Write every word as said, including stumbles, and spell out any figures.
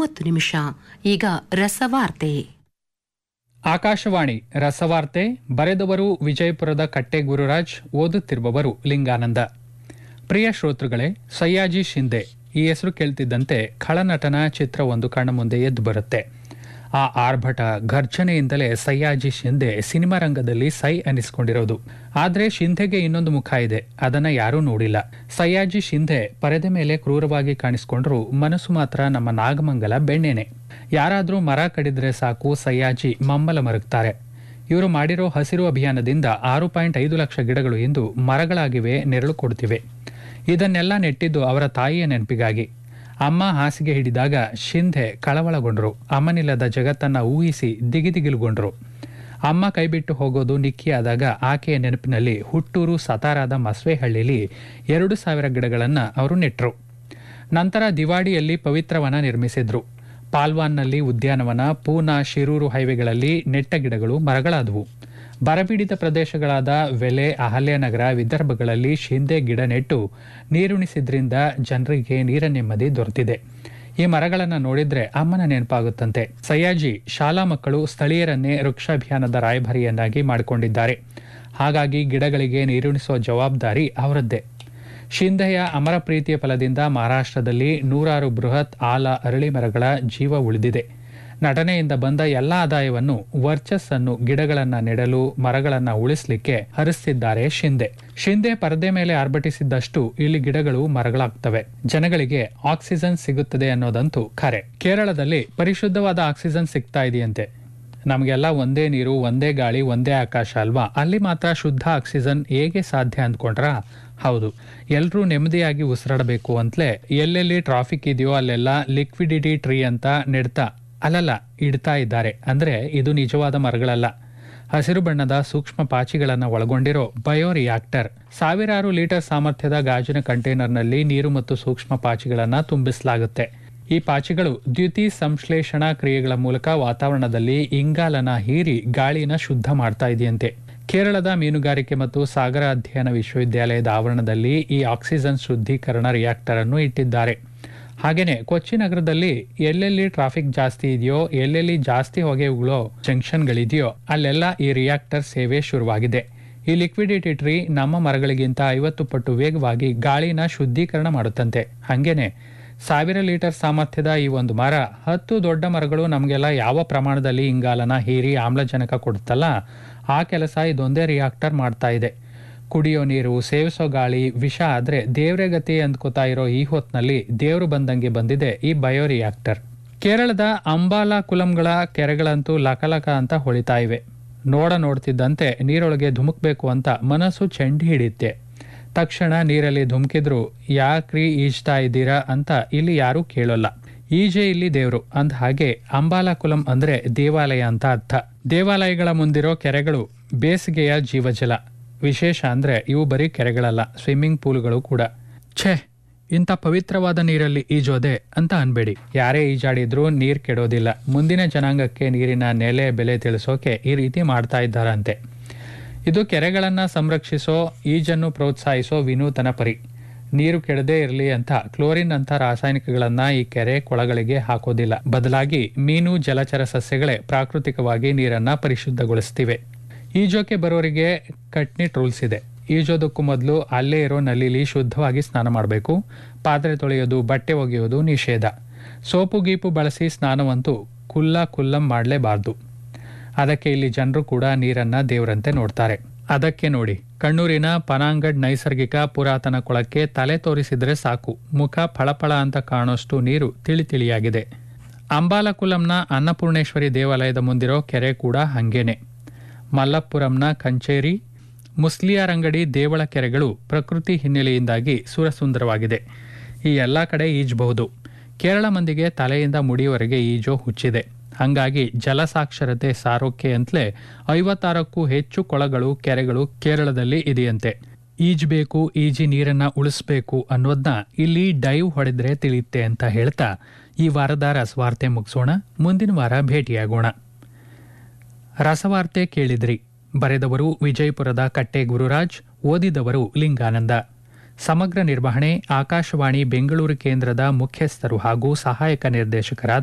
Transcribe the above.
ಮೂವತ್ತು ನಿಮಿಷ. ಈಗ ರಸವಾರ್ತೆ. ಆಕಾಶವಾಣಿ ರಸವಾರ್ತೆ. ಬರೆದವರು ವಿಜಯಪುರದ ಕಟ್ಟೆ ಗುರುರಾಜ್, ಓದುತ್ತಿರುವವರು ಲಿಂಗಾನಂದ. ಪ್ರಿಯ ಶ್ರೋತೃಗಳೇ, ಸಯ್ಯಾಜಿ ಶಿಂದೆ ಈ ಹೆಸರು ಕೇಳ್ತಿದ್ದಂತೆ ಖಳನಟನ ಚಿತ್ರ ಒಂದು ಕಣ್ಣ ಮುಂದೆ ಎದ್ದು ಬರುತ್ತೆ. ಆ ಆರ್ಭಟ ಘರ್ಜನೆಯಿಂದಲೇ ಸಯ್ಯಾಜಿ ಶಿಂದೆ ಸಿನಿಮಾ ರಂಗದಲ್ಲಿ ಸೈ ಅನಿಸ್ಕೊಂಡಿರೋದು. ಆದ್ರೆ ಶಿಂದೆಗೆ ಇನ್ನೊಂದು ಮುಖ ಇದೆ, ಅದನ್ನ ಯಾರೂ ನೋಡಿಲ್ಲ. ಸಯ್ಯಾಜಿ ಶಿಂದೆ ಪರದೆ ಮೇಲೆ ಕ್ರೂರವಾಗಿ ಕಾಣಿಸ್ಕೊಂಡ್ರು, ಮನಸ್ಸು ಮಾತ್ರ ನಮ್ಮ ನಾಗಮಂಗಲ ಬೆಣ್ಣೆನೆ. ಯಾರಾದ್ರೂ ಮರ ಕಡಿದ್ರೆ ಸಾಕು ಸಯ್ಯಾಜಿ ಮಮ್ಮಲ ಮರುಗ್ತಾರೆ. ಇವರು ಮಾಡಿರೋ ಹಸಿರು ಅಭಿಯಾನದಿಂದ ಆರು ಪಾಯಿಂಟ್ ಐದು ಲಕ್ಷ ಗಿಡಗಳು ಇಂದು ಮರಗಳಾಗಿವೆ, ನೆರಳು ಕೊಡ್ತಿವೆ. ಇದನ್ನೆಲ್ಲ ನೆಟ್ಟಿದ್ದು ಅವರ ತಾಯಿಯ ನೆನಪಿಗಾಗಿ. ಅಮ್ಮ ಹಾಸಿಗೆ ಹಿಡಿದಾಗ ಶಿಂದೆ ಕಳವಳಗೊಂಡ್ರು. ಅಮ್ಮನಿಲ್ಲದ ಜಗತ್ತನ್ನ ಊಹಿಸಿ ದಿಗಿದಿಗಿಲುಗೊಂಡ್ರು. ಅಮ್ಮ ಕೈಬಿಟ್ಟು ಹೋಗೋದು ನಿಕ್ಕಿಯಾದಾಗ ಆಕೆಯ ನೆನಪಿನಲ್ಲಿ ಹುಟ್ಟೂರು ಸತಾರಾದ ಮಸ್ವೆಹಳ್ಳಿಲಿ ಎರಡು ಸಾವಿರ ಗಿಡಗಳನ್ನ ಅವರು ನೆಟ್ರು. ನಂತರ ದಿವಾಡಿಯಲ್ಲಿ ಪವಿತ್ರವನ ನಿರ್ಮಿಸಿದ್ರು. ಪಾಲ್ವಾನ್ನಲ್ಲಿ ಉದ್ಯಾನವನ, ಪೂನಾ ಶಿರೂರು ಹೈವೇಗಳಲ್ಲಿ ನೆಟ್ಟ ಗಿಡಗಳು ಮರಗಳಾದವು. ಬರಪೀಡಿತ ಪ್ರದೇಶಗಳಾದ ವೆಲೆ, ಅಹಲ್ಯನಗರ, ವಿದರ್ಭಗಳಲ್ಲಿ ಶಿಂದೆ ಗಿಡ ನೆಟ್ಟು ನೀರುಣಿಸಿದ್ರಿಂದ ಜನರಿಗೆ ನೀರ ನೆಮ್ಮದಿ ದೊರೆತಿದೆ. ಈ ಮರಗಳನ್ನು ನೋಡಿದ್ರೆ ಅಮ್ಮನ ನೆನಪಾಗುತ್ತಂತೆ. ಸಯ್ಯಾಜಿ ಶಾಲಾ ಮಕ್ಕಳು ಸ್ಥಳೀಯರನ್ನೇ ವೃಕ್ಷಾಭಿಯಾನದ ರಾಯಭಾರಿಯನ್ನಾಗಿ ಮಾಡಿಕೊಂಡಿದ್ದಾರೆ. ಹಾಗಾಗಿ ಗಿಡಗಳಿಗೆ ನೀರುಣಿಸುವ ಜವಾಬ್ದಾರಿ ಅವರದ್ದೇ. ಶಿಂದೆಯ ಅಮರ ಪ್ರೀತಿಯ ಫಲದಿಂದ ಮಹಾರಾಷ್ಟ್ರದಲ್ಲಿ ನೂರಾರು ಬೃಹತ್ ಆಲ, ಅರಳಿ ಮರಗಳ ಜೀವ ಉಳಿದಿದೆ. ನಟನೆಯಿಂದ ಬಂದ ಎಲ್ಲ ಆದಾಯವನ್ನು, ವರ್ಚಸ್ಸನ್ನು ಗಿಡಗಳನ್ನ ನೆಡಲು, ಮರಗಳನ್ನ ಉಳಿಸಲಿಕ್ಕೆ ಹರಿಸ್ತಿದ್ದಾರೆ ಶಿಂದೆ. ಶಿಂದೆ ಪರದೆ ಮೇಲೆ ಆರ್ಭಟಿಸಿದ್ದಷ್ಟು ಇಲ್ಲಿ ಗಿಡಗಳು ಮರಗಳಾಗ್ತವೆ. ಜನಗಳಿಗೆ ಆಕ್ಸಿಜನ್ ಸಿಗುತ್ತದೆ ಅನ್ನೋದಂತೂ ಖರೆ. ಕೇರಳದಲ್ಲಿ ಪರಿಶುದ್ಧವಾದ ಆಕ್ಸಿಜನ್ ಸಿಗ್ತಾ ಇದೆಯಂತೆ. ನಮಗೆಲ್ಲ ಒಂದೇ ನೀರು, ಒಂದೇ ಗಾಳಿ, ಒಂದೇ ಆಕಾಶ ಅಲ್ವಾ? ಅಲ್ಲಿ ಮಾತ್ರ ಶುದ್ಧ ಆಕ್ಸಿಜನ್ ಹೇಗೆ ಸಾಧ್ಯ ಅಂದ್ಕೊಂಡ್ರ? ಹೌದು, ಎಲ್ರೂ ನೆಮ್ಮದಿಯಾಗಿ ಉಸಿರಾಡಬೇಕು ಅಂತಲೇ ಎಲ್ಲೆಲ್ಲಿ ಟ್ರಾಫಿಕ್ ಇದೆಯೋ ಅಲ್ಲೆಲ್ಲ ಲಿಕ್ವಿಡಿಟಿ ಟ್ರೀ ಅಂತ ನೆಡ್ತಾ ಅಲ್ಲಲ್ಲ ಇಡ್ತಾ ಇದ್ದಾರೆ. ಅಂದ್ರೆ ಇದು ನಿಜವಾದ ಮರಗಳಲ್ಲ, ಹಸಿರು ಬಣ್ಣದ ಸೂಕ್ಷ್ಮ ಪಾಚಿಗಳನ್ನು ಒಳಗೊಂಡಿರೋ ಬಯೋ ರಿಯಾಕ್ಟರ್. ಸಾವಿರಾರು ಲೀಟರ್ ಸಾಮರ್ಥ್ಯದ ಗಾಜಿನ ಕಂಟೈನರ್ನಲ್ಲಿ ನೀರು ಮತ್ತು ಸೂಕ್ಷ್ಮ ಪಾಚಿಗಳನ್ನು ತುಂಬಿಸಲಾಗುತ್ತೆ. ಈ ಪಾಚಿಗಳು ದ್ಯುತಿ ಸಂಶ್ಲೇಷಣಾ ಕ್ರಿಯೆಗಳ ಮೂಲಕ ವಾತಾವರಣದಲ್ಲಿ ಇಂಗಾಲನ ಹೀರಿ ಗಾಳಿನ ಶುದ್ಧ ಮಾಡ್ತಾ ಇದೆಯಂತೆ. ಕೇರಳದ ಮೀನುಗಾರಿಕೆ ಮತ್ತು ಸಾಗರ ಅಧ್ಯಯನ ವಿಶ್ವವಿದ್ಯಾಲಯದ ಆವರಣದಲ್ಲಿ ಈ ಆಕ್ಸಿಜನ್ ಶುದ್ಧೀಕರಣ ರಿಯಾಕ್ಟರ್ ಅನ್ನು ಇಟ್ಟಿದ್ದಾರೆ. ಹಾಗೇನೆ ಕೊಚ್ಚಿ ನಗರದಲ್ಲಿ ಎಲ್ಲೆಲ್ಲಿ ಟ್ರಾಫಿಕ್ ಜಾಸ್ತಿ ಇದೆಯೋ, ಎಲ್ಲೆಲ್ಲಿ ಜಾಸ್ತಿ ಹೊಗೆ ಉಗುಳೋ ಜಂಕ್ಷನ್ಗಳಿದೆಯೋ ಅಲ್ಲೆಲ್ಲ ಈ ರಿಯಾಕ್ಟರ್ ಸೇವೆ ಶುರುವಾಗಿದೆ. ಈ ಲಿಕ್ವಿಡಿಟಿ ಟ್ರೀ ನಮ್ಮ ಮರಗಳಿಗಿಂತ ಐವತ್ತು ಪಟ್ಟು ವೇಗವಾಗಿ ಗಾಳಿನ ಶುದ್ಧೀಕರಣ ಮಾಡುತ್ತಂತೆ. ಹಂಗೇನೆ ಸಾವಿರ ಲೀಟರ್ ಸಾಮರ್ಥ್ಯದ ಈ ಒಂದು ಮರ, ಹತ್ತು ದೊಡ್ಡ ಮರಗಳು ನಮಗೆಲ್ಲ ಯಾವ ಪ್ರಮಾಣದಲ್ಲಿ ಇಂಗಾಲನ ಹೀರಿ ಆಮ್ಲಜನಕ ಕೊಡುತ್ತಲ್ಲ, ಆ ಕೆಲಸ ಇದೊಂದೇ ರಿಯಾಕ್ಟರ್ ಮಾಡ್ತಾ ಇದೆ. ಕುಡಿಯೋ ನೀರು, ಸೇವಿಸೋ ಗಾಳಿ ವಿಷ ಆದ್ರೆ ದೇವ್ರೆ ಗತಿ ಅಂದ್ಕೋತಾ ಇರೋ ಈ ಹೊತ್ನಲ್ಲಿ ದೇವ್ರು ಬಂದಂಗೆ ಬಂದಿದೆ ಈ ಬಯೋ ರಿಯಾಕ್ಟರ್. ಕೇರಳದ ಅಂಬಾಲಾ ಕುಲಂಗಳ ಕೆರೆಗಳಂತೂ ಲಕಲಕ ಅಂತ ಹೊಳಿತಾ ಇವೆ. ನೋಡ ನೋಡ್ತಿದ್ದಂತೆ ನೀರೊಳಗೆ ಧುಮುಕ್ಬೇಕು ಅಂತ ಮನಸ್ಸು ಚೆಂಡಿ ಹಿಡಿಯುತ್ತೆ. ತಕ್ಷಣ ನೀರಲ್ಲಿ ಧುಮುಕಿದ್ರು ಯಾಕ್ರಿ ಈಜ್ತಾ ಇದ್ದೀರಾ ಅಂತ ಇಲ್ಲಿ ಯಾರೂ ಕೇಳೋಲ್ಲ. ಈಜೆ ಇಲ್ಲಿ ದೇವ್ರು ಅಂದ ಹಾಗೆ ಅಂಬಾಲಾ ಕುಲಂ ಅಂದ್ರೆ ದೇವಾಲಯ ಅಂತ ಅರ್ಥ. ದೇವಾಲಯಗಳ ಮುಂದಿರೋ ಕೆರೆಗಳು ಬೇಸಿಗೆಯ ಜೀವಜಲ. ವಿಶೇಷ ಅಂದ್ರೆ ಇವು ಬರೀ ಕೆರೆಗಳಲ್ಲ, ಸ್ವಿಮ್ಮಿಂಗ್ ಪೂಲ್ಗಳು ಕೂಡ. ಛೇ, ಇಂಥ ಪವಿತ್ರವಾದ ನೀರಲ್ಲಿ ಈಜೋದೆ ಅಂತ ಅನ್ಬೇಡಿ. ಯಾರೇ ಈಜಾಡಿದ್ರೂ ನೀರ್ ಕೆಡೋದಿಲ್ಲ. ಮುಂದಿನ ಜನಾಂಗಕ್ಕೆ ನೀರಿನ ನೆಲೆ ಬೆಲೆ ತಿಳಿಸೋಕೆ ಈ ರೀತಿ ಮಾಡ್ತಾ ಇದ್ದಾರಂತೆ. ಇದು ಕೆರೆಗಳನ್ನ ಸಂರಕ್ಷಿಸೋ, ಈಜನ್ನು ಪ್ರೋತ್ಸಾಹಿಸೋ ವಿನೂತನ ಪರಿ. ನೀರು ಕೆಡದೇ ಇರಲಿ ಅಂತ ಕ್ಲೋರಿನ್ ಅಂತ ರಾಸಾಯನಿಕಗಳನ್ನ ಈ ಕೆರೆ ಕೊಳಗಳಿಗೆ ಹಾಕೋದಿಲ್ಲ. ಬದಲಾಗಿ ಮೀನು, ಜಲಚರ ಸಸ್ಯಗಳೇ ಪ್ರಾಕೃತಿಕವಾಗಿ ನೀರನ್ನ ಪರಿಶುದ್ಧಗೊಳಿಸ್ತಿವೆ. ಈಜೋಕೆ ಬರೋರಿಗೆ ಕಟ್ನಿಟ್ ರೂಲ್ಸ್ ಇದೆ. ಈಜೋದಕ್ಕೂ ಮೊದಲು ಅಲ್ಲೇ ಇರೋ ನಲ್ಲಿಲಿ ಶುದ್ಧವಾಗಿ ಸ್ನಾನ ಮಾಡಬೇಕು. ಪಾತ್ರೆ ತೊಳೆಯೋದು, ಬಟ್ಟೆ ಒಗೆಯೋದು ನಿಷೇಧ. ಸೋಪು ಗೀಪು ಬಳಸಿ ಸ್ನಾನವಂತೂ ಕುಲ್ಲ ಕುಲ್ಲಂ ಮಾಡಲೇಬಾರ್ದು. ಅದಕ್ಕೆ ಇಲ್ಲಿ ಜನರು ಕೂಡ ನೀರನ್ನ ದೇವರಂತೆ ನೋಡ್ತಾರೆ. ಅದಕ್ಕೆ ನೋಡಿ, ಕಣ್ಣೂರಿನ ಪನಾಂಗಡ್ ನೈಸರ್ಗಿಕ ಪುರಾತನ ಕೊಳಕ್ಕೆ ತಲೆ ತೋರಿಸಿದ್ರೆ ಸಾಕು, ಮುಖ ಫಳಫಳ ಅಂತ ಕಾಣೋಷ್ಟು ನೀರು ತಿಳಿ ತಿಳಿಯಾಗಿದೆ. ಅಂಬಾಲಕುಲಂನ ಅನ್ನಪೂರ್ಣೇಶ್ವರಿ ದೇವಾಲಯದ ಮುಂದಿರೋ ಕೆರೆ ಕೂಡ ಹಂಗೇನೆ. ಮಲ್ಲಪುರಂನ ಕಂಚೇರಿ, ಮುಸ್ಲಿಯಾರಂಗಡಿ ದೇವಳ ಕೆರೆಗಳು ಪ್ರಕೃತಿ ಹಿನ್ನೆಲೆಯಿಂದಾಗಿ ಸುರಸುಂದರವಾಗಿದೆ. ಈ ಎಲ್ಲ ಕಡೆ ಈಜಬಹುದು. ಕೇರಳ ಮಂದಿಗೆ ತಲೆಯಿಂದ ಮುಡಿಯವರೆಗೆ ಈಜೋ ಹುಚ್ಚಿದೆ. ಹಂಗಾಗಿ ಜಲಸಾಕ್ಷರತೆ ಸಾರೋಕೆ ಅಂತಲೇ ಐವತ್ತಾರಕ್ಕೂ ಹೆಚ್ಚು ಕೊಳಗಳು, ಕೆರೆಗಳು ಕೇರಳದಲ್ಲಿ ಇದೆಯಂತೆ. ಈಜ್ಬೇಕು, ಈಜಿ ನೀರನ್ನ ಉಳಿಸ್ಬೇಕು ಅನ್ನೋದನ್ನ ಇಲ್ಲಿ ಡೈವ್ ಹೊಡೆದ್ರೆ ತಿಳಿಯುತ್ತೆ ಅಂತ ಹೇಳ್ತಾ ಈ ವಾರದ ರಸವಾರ್ತೆ ಮುಗಿಸೋಣ. ಮುಂದಿನ ವಾರ ಭೇಟಿಯಾಗೋಣ. ರಸವಾರ್ತೆ ಕೇಳಿದ್ರಿ. ಬರೆದವರು ವಿಜಯಪುರದ ಕಟ್ಟೆ ಗುರುರಾಜ್, ಓದಿದವರು ಲಿಂಗಾನಂದ. ಸಮಗ್ರ ನಿರ್ವಹಣೆ ಆಕಾಶವಾಣಿ ಬೆಂಗಳೂರು ಕೇಂದ್ರದ ಮುಖ್ಯಸ್ಥರು ಹಾಗೂ ಸಹಾಯಕ ನಿರ್ದೇಶಕರಾದ